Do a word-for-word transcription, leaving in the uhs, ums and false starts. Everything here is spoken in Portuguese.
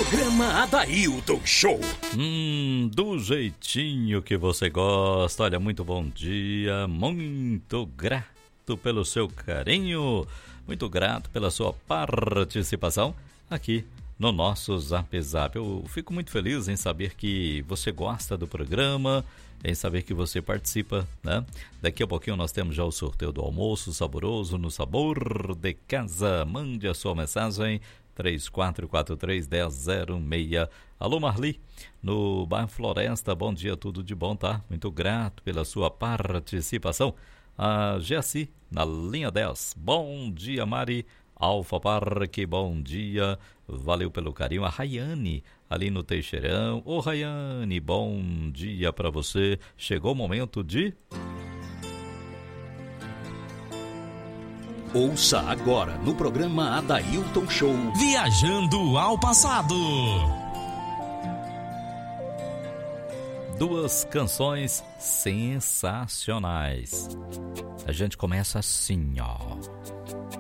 Programa Adailton Show. Hum, do jeitinho que você gosta. Olha, muito bom dia, muito grato pelo seu carinho, muito grato pela sua participação aqui no nosso Zap Zap. Eu fico muito feliz em saber que você gosta do programa, em saber que você participa, né? Daqui a pouquinho nós temos já o sorteio do almoço saboroso no Sabor de Casa. Mande a sua mensagem três quatro quatro três, um zero zero seis. Alô, Marli, no bairro Floresta, bom dia, tudo de bom, tá? Muito grato pela sua participação. A Gessi, na linha dez, bom dia, Mari. Alfa Parque, bom dia, valeu pelo carinho. A Rayane, ali no Teixeirão. Ô, Rayane, bom dia pra você. Chegou o momento de... Ouça agora no programa Adailton Show. Viajando ao passado. Duas canções sensacionais. A gente começa assim, ó.